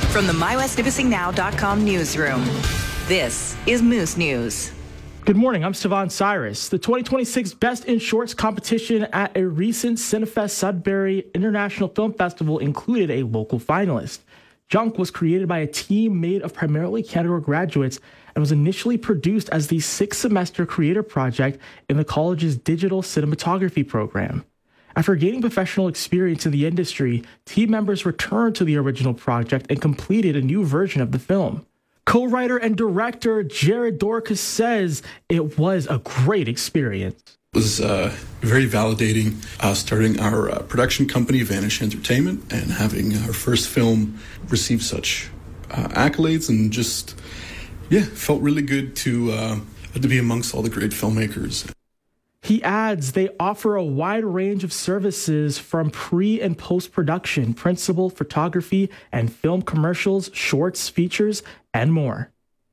From the MyWestNipissingNow.com newsroom, this is Moose News. Good morning, I'm Sivan Cyrus. The 2026 Best in Shorts competition at a recent Cinefest Sudbury International Film Festival included a local finalist. Junk was created by a team made of primarily Canada graduates and was initially produced as the 6-semester creator project in the college's digital cinematography program. After gaining professional experience in the industry, team members returned to the original project and completed a new version of the film. Co-writer and director Jared Dorcas says it was a great experience. It was very validating starting our production company, Vanish Entertainment, and having our first film receive such accolades, and just, felt really good to be amongst all the great filmmakers. He adds they offer a wide range of services from pre- and post-production, principal photography, and film commercials, shorts, features, and more.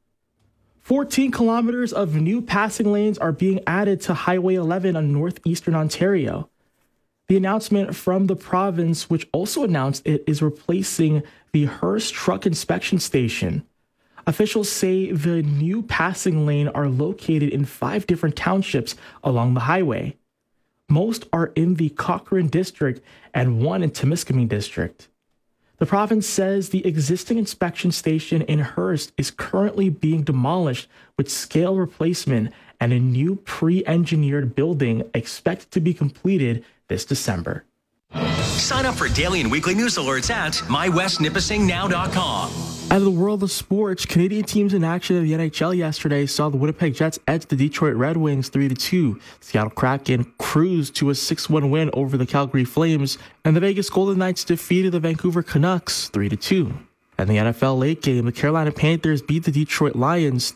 14 kilometers of new passing lanes are being added to Highway 11 on northeastern Ontario. The announcement from the province, which also announced it is replacing the Hearst Truck Inspection Station. Officials say the new passing lane are located in 5 different townships along the highway. Most are in the Cochrane District and 1 in Temiskaming District. The province says the existing inspection station in Hearst is currently being demolished with scale replacement and a new pre-engineered building expected to be completed this December. Sign up for daily and weekly news alerts at MyWestNipissingNow.com. Out of the world of sports, Canadian teams in action in the NHL yesterday saw the Winnipeg Jets edge the Detroit Red Wings 3-2. Seattle Kraken cruised to a 6-1 win over the Calgary Flames, and the Vegas Golden Knights defeated the Vancouver Canucks 3-2. In the NFL late game, the Carolina Panthers beat the Detroit Lions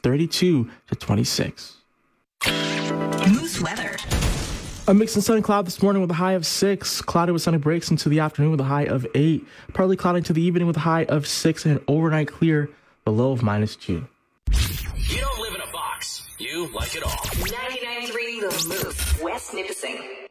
32-26. Moose weather. A mix and sunny cloud this morning with a high of 6. Cloudy with sunny breaks into the afternoon with a high of 8. Partly cloudy into the evening with a high of 6 and an overnight clear, the low of -2. You don't live in a box. You like it all. 99.3 The Moose, West Nipissing.